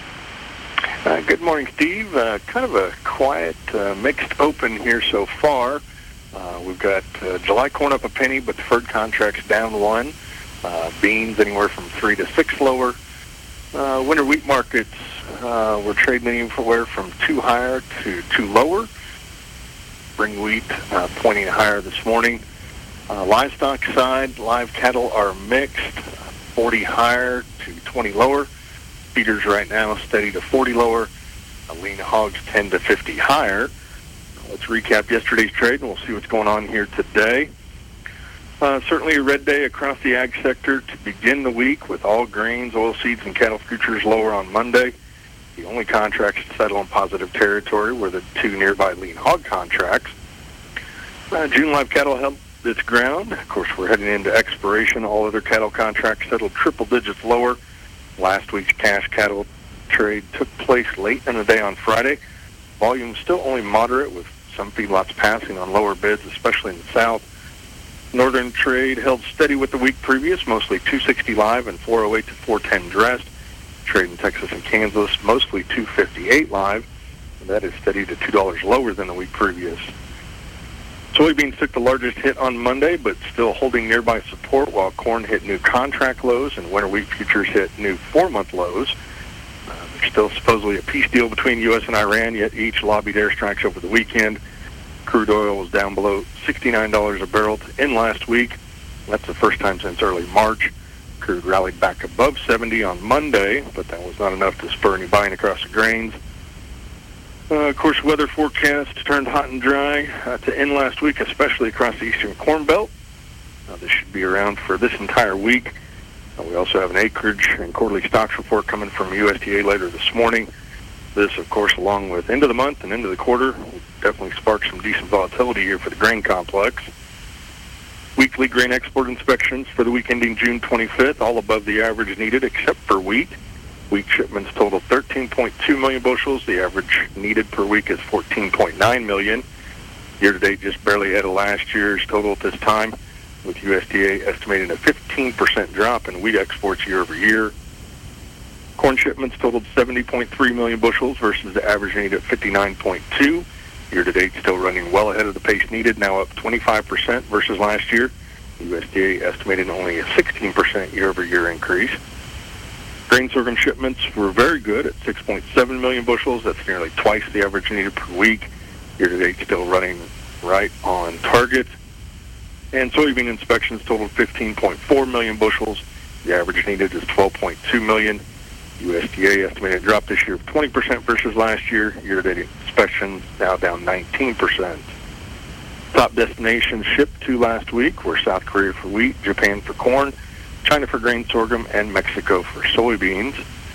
Good morning, Steve. Kind of a quiet, mixed open here so far. We've got July corn up a penny, but deferred contracts down 1. Beans anywhere from 3 to 6 lower. Winter wheat markets, we're trading anywhere from 2 higher to 2 lower. Spring wheat pointing higher this morning. Livestock side, live cattle are mixed, 40 higher to 20 lower. Feeders right now steady to 40 lower. Lean hogs 10 to 50 higher. Let's recap yesterday's trade, and we'll see what's going on here today. Certainly a red day across the ag sector to begin the week, with all grains, oilseeds, and cattle futures lower on Monday. The only contracts to settle in positive territory were the 2 nearby lean hog contracts. June live cattle held its ground. Of course, we're heading into expiration. All other cattle contracts settled triple digits lower. Last week's cash cattle trade took place late in the day on Friday. Volume still only moderate, with some feedlots passing on lower bids, especially in the south. Northern trade held steady with the week previous, mostly 260 live and 408 to 410 dressed. Trade in Texas and Kansas, mostly 258 live, and that is steady to $2 lower than the week previous. Soybeans took the largest hit on Monday, but still holding nearby support, while corn hit new contract lows and winter wheat futures hit new 4-month lows. There's still supposedly a peace deal between U.S. and Iran, yet each lobbied airstrikes over the weekend. Crude oil was down below $69 a barrel to end last week. That's the first time since early March. Crude rallied back above 70 on Monday, but that was not enough to spur any buying across the grains. Of course, weather forecast turned hot and dry to end last week, especially across the eastern Corn Belt. This should be around for this entire week. We also have an acreage and quarterly stocks report coming from USDA later this morning. This, of course, along with end of the month and end of the quarter, will definitely spark some decent volatility here for the grain complex. Weekly grain export inspections for the week ending June 25th, all above the average needed except for wheat. Wheat shipments totaled 13.2 million bushels. The average needed per week is 14.9 million. Year-to-date just barely ahead of last year's total at this time, with USDA estimating a 15% drop in wheat exports year over year. Corn shipments totaled 70.3 million bushels versus the average need at 59.2. Year-to-date still running well ahead of the pace needed, now up 25% versus last year. USDA estimated only a 16% year-over-year increase. Grain sorghum shipments were very good at 6.7 million bushels. That's nearly twice the average needed per week. Year-to-date still running right on target. And soybean inspections totaled 15.4 million bushels. The average needed is 12.2 million. USDA estimated drop this year of 20% versus last year. Year-to-date inspections now down 19%. Top destinations shipped to last week were South Korea for wheat, Japan for corn, China for grain sorghum, and Mexico for soybeans.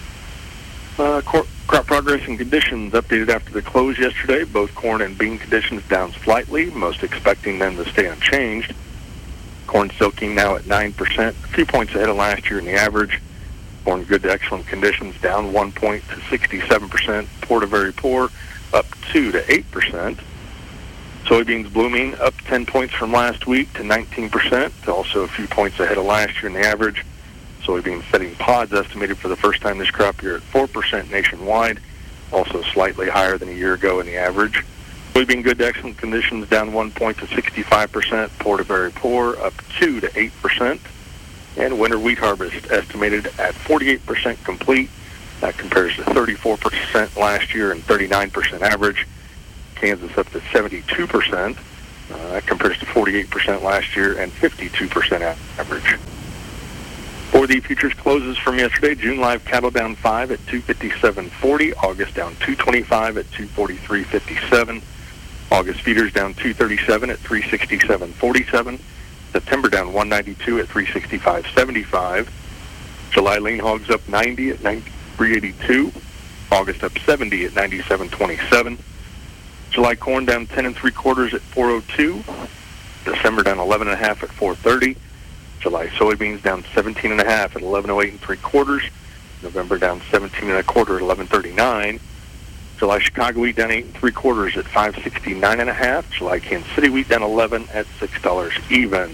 Crop progress and conditions updated after the close yesterday. Both corn and bean conditions down slightly, most expecting them to stay unchanged. Corn silking now at 9%, a few points ahead of last year in the average. Corn good to excellent conditions, down 1 point to 67%. Poor to very poor, up 2 to 8%. Soybeans blooming up 10 points from last week to 19%, also a few points ahead of last year in the average. Soybean setting pods estimated for the first time this crop year at 4% nationwide, also slightly higher than a year ago in the average. Soybean good to excellent conditions, down 1 point to 65%. Poor to very poor, up 2 to 8%. And winter wheat harvest estimated at 48% complete. That compares to 34% last year and 39% average. Kansas up to 72%. That compares to 48% last year and 52% average. For the futures closes from yesterday, June live cattle down 5 at 257.40. August down 225 at 243.57. August feeders down 237 at 367.47. September down 192 at 365.75. July lean hogs up 90 at 93.82. August up 70 at 97.27. July corn down 10 3/4 at 4.02. December down 11.5 at 4.30. July soybeans down 17.5 at 11.08 3/4. November down 17 1/4 at 11.39. July Chicago wheat down 8 3/4 at 569.5. July Kansas City wheat down 11 at $6 even.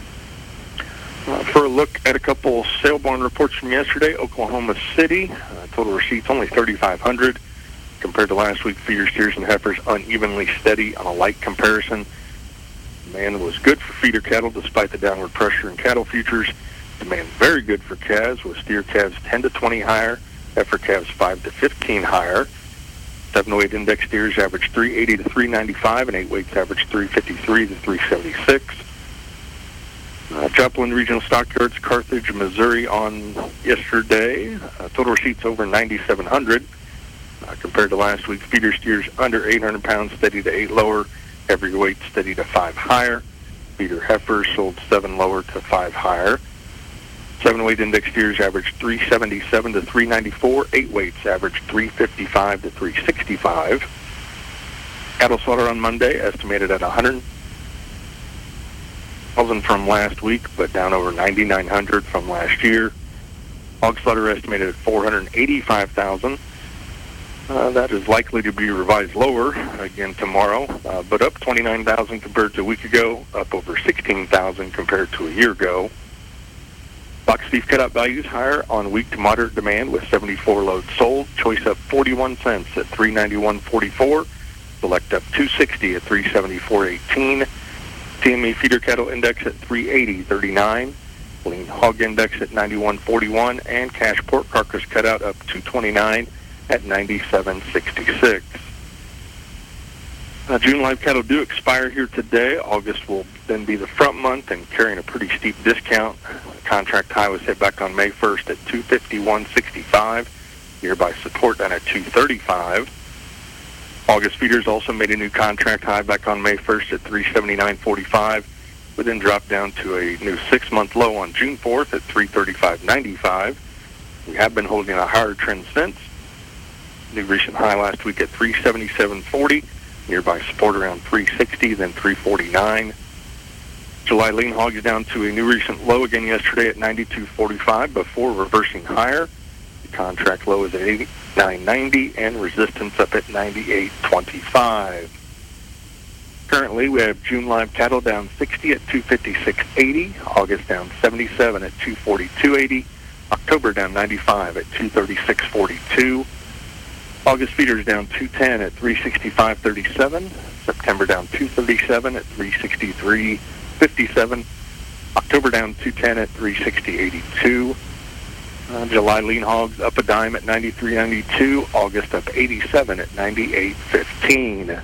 For a look at a couple sale barn reports from yesterday, Oklahoma City total receipts only 3,500 compared to last week. Feeder steers and heifers unevenly steady on a light comparison. Demand was good for feeder cattle despite the downward pressure in cattle futures. Demand very good for calves, with steer calves 10 to 20 higher, heifer calves 5 to 15 higher. 7-weight index steers averaged 380 to 395, and 8-weights averaged 353 to 376. Joplin Regional Stockyards, Carthage, Missouri on yesterday. Total receipts over 9,700 compared to last week. Feeder steers under 800 pounds, steady to 8 lower. Every weight steady to 5 higher. Feeder heifers sold 7 lower to 5 higher. 7-weight index steers averaged 377 to 394. 8-weights averaged 355 to 365. Cattle slaughter on Monday estimated at 100,000 from last week, but down over 9,900 from last year. Hog slaughter estimated at 485,000. That is likely to be revised lower again tomorrow, but up 29,000 compared to a week ago, up over 16,000 compared to a year ago. Box beef cutout values higher on weak to moderate demand with 74 loads sold. Choice up 41 cents at $391.44. Select up 260 at $374.18. TME feeder cattle index at 380.39. Lean hog index at 91.41, and cash pork carcass cutout up 229 at 97.66. June live cattle do expire here today. August will then be the front month and carrying a pretty steep discount. Contract high was hit back on May 1st at 251.65. Nearby support down at 235. August feeders also made a new contract high back on May 1st at 379.45, but then dropped down to a new 6-month low on June 4th at 335.95. We have been holding a higher trend since. New recent high last week at 377.40. Nearby support around 360, then 349. July lean hogs down to a new recent low again yesterday at 92.45 before reversing higher. The contract low is at 89.90 and resistance up at 98.25. Currently, we have June live cattle down 60 at 256.80. August down 77 at 242.80. October down 95 at 236.42. August feeders down 210 at 365.37. September down 237 at 363.57. October down 210 at 360.82. July lean hogs up a dime at 93.92. August up 87 at 98.15.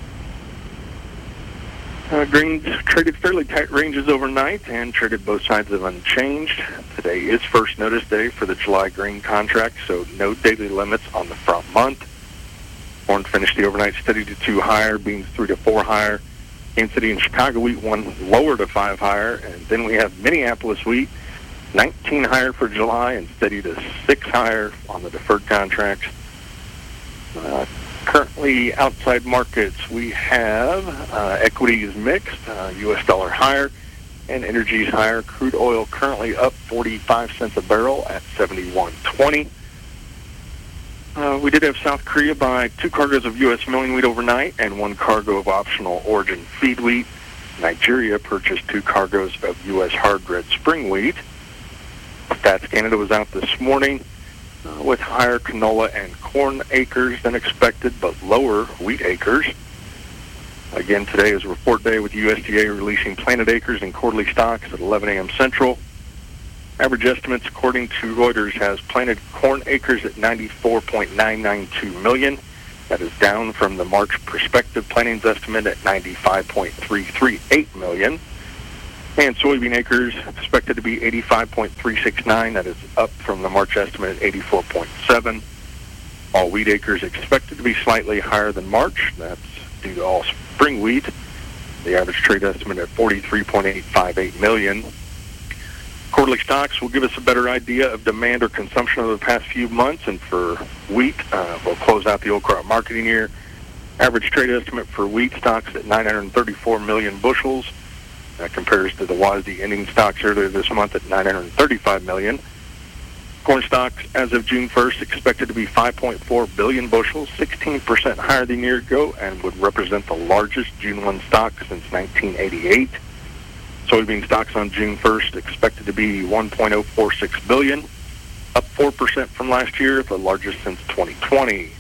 Greens traded fairly tight ranges overnight and traded both sides of unchanged. Today is first notice day for the July grain contract, so no daily limits on the front month. Corn finished the overnight steady to 2 higher, beans 3 to 4 higher. Kansas City and Chicago wheat 1 lower to 5 higher, and then we have Minneapolis wheat 19 higher for July and steady to 6 higher on the deferred contracts. Currently outside markets, we have equity is mixed, U.S. dollar higher, and energy's higher. Crude oil currently up 45 cents a barrel at 71.20. We did have South Korea buy 2 cargoes of U.S. milling wheat overnight and 1 cargo of optional origin feed wheat. Nigeria purchased 2 cargoes of U.S. hard red spring wheat. Stats Canada was out this morning with higher canola and corn acres than expected, but lower wheat acres. Again, today is report day with the USDA releasing planted acres and quarterly stocks at 11 a.m. Central. Average estimates, according to Reuters, has planted corn acres at 94.992 million. That is down from the March prospective plantings estimate at 95.338 million. And soybean acres expected to be 85.369. That is up from the March estimate at 84.7. All wheat acres expected to be slightly higher than March. That's due to all spring wheat. The average trade estimate at 43.858 million. Quarterly stocks will give us a better idea of demand or consumption over the past few months, and for wheat, we'll close out the old crop marketing year. Average trade estimate for wheat stocks at 934 million bushels. That compares to the WASDE ending stocks earlier this month at 935 million. Corn stocks as of June 1st expected to be 5.4 billion bushels, 16% higher than a year ago, and would represent the largest June 1 stock since 1988. Soybean stocks on June 1st expected to be 1.046 billion, up 4% from last year, the largest since 2020.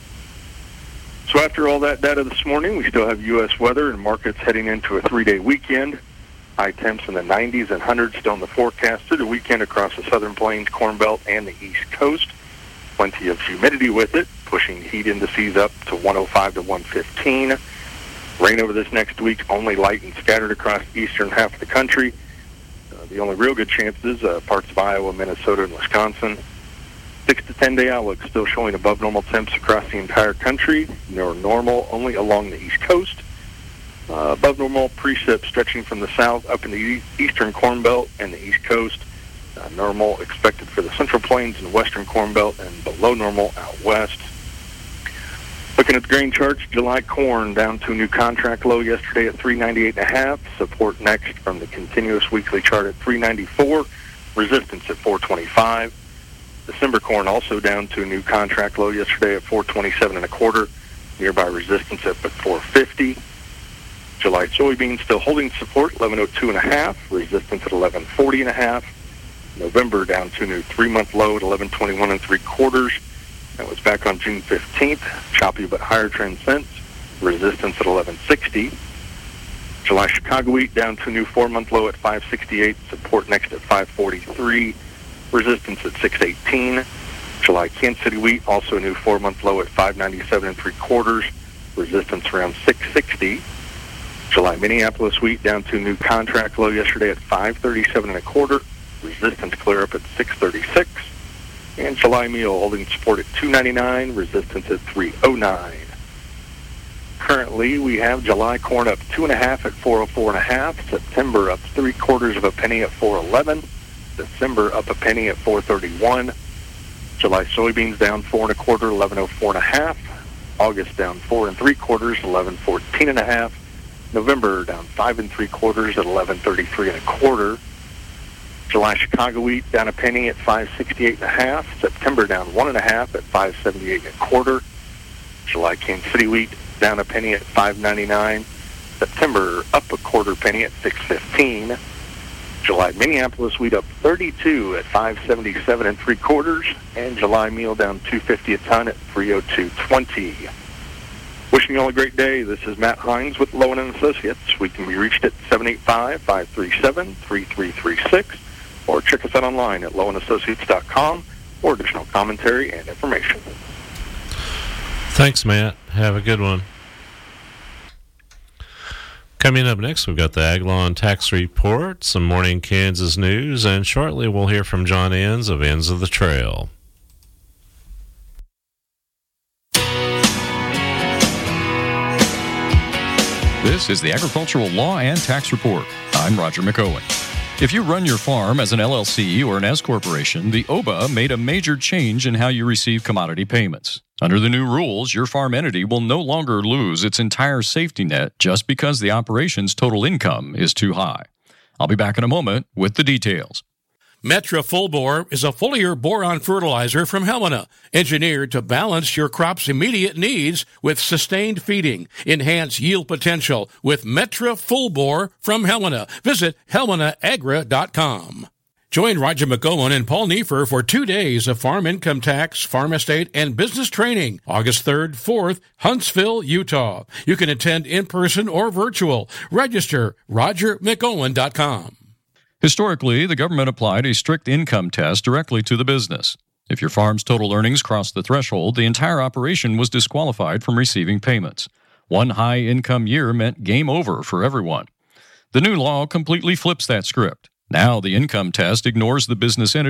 So after all that data this morning, we still have U.S. weather and markets heading into a 3-day weekend. High temps in the 90s and 100s still in the forecast through the weekend across the Southern Plains, Corn Belt, and the East Coast. Plenty of humidity with it, pushing heat indices up to 105 to 115. Rain over this next week, only light and scattered across the eastern half of the country. The only real good chances, parts of Iowa, Minnesota, and Wisconsin. 6 to 10 day outlook still showing above normal temps across the entire country. Normal only along the East Coast. Above normal precip stretching from the south up in the eastern Corn Belt and the East Coast. Normal expected for the Central Plains and Western Corn Belt, and below normal out west. Looking at the grain charts, July corn down to a new contract low yesterday at 398.5. Support next from the continuous weekly chart at 394. Resistance at 425. December corn also down to a new contract low yesterday at 427.25. Nearby resistance at 450. July soybeans still holding support, 1102.5. Resistance at 1140.5. November down to a new 3-month low at 1121.75. That was back on June 15th. Choppy but higher trend since. Resistance at 1160. July Chicago wheat down to a new 4-month low at 568. Support next at 543. Resistance at 618. July Kansas City wheat also a new 4-month low at 597.75. Resistance around 660. July Minneapolis wheat down to a new contract low yesterday at 537.25. Resistance clear up at 636. And July meal holding support at 299, resistance at 309. Currently, we have July corn up 2.5 at 404.5. September up 3/4 of a penny at 411. December up a penny at 431. July soybeans down 4 1/4, 1104.5. August down 4 3/4, 1114.5. November down 5 3/4 at 1133.25. July Chicago wheat down a penny at 568.5. September down 1.5 at 578.25. July Kansas City wheat down a penny at 599. September up 1/4 penny at 615. July Minneapolis wheat up 32 at 577.75, and July meal down 250 a ton at 302.20. Wishing you all a great day. This is Matt Hines with Lowen & Associates. We can be reached at 785-537-3336. Or check us out online at lowendassociates.com for additional commentary and information. Thanks, Matt. Have a good one. Coming up next, we've got the Ag Law and Tax Report, some morning Kansas news, and shortly we'll hear from John Enns of Ends of the Trail. This is the Agricultural Law and Tax Report. I'm Roger McOwen. If you run your farm as an LLC or an S corporation, the OBA made a major change in how you receive commodity payments. Under the new rules, your farm entity will no longer lose its entire safety net just because the operation's total income is too high. I'll be back in a moment with the details. Metra Full Bore is a foliar boron fertilizer from Helena, engineered to balance your crop's immediate needs with sustained feeding. Enhance yield potential with Metra Full Bore from Helena. Visit HelenaAgra.com. Join Roger McGowan and Paul Neefer for 2 days of farm income tax, farm estate, and business training, August 3rd, 4th, Huntsville, Utah. You can attend in person or virtual. Register RogerMcGowan.com. Historically, the government applied a strict income test directly to the business. If your farm's total earnings crossed the threshold, the entire operation was disqualified from receiving payments. One high-income year meant game over for everyone. The new law completely flips that script. Now the income test ignores the business entity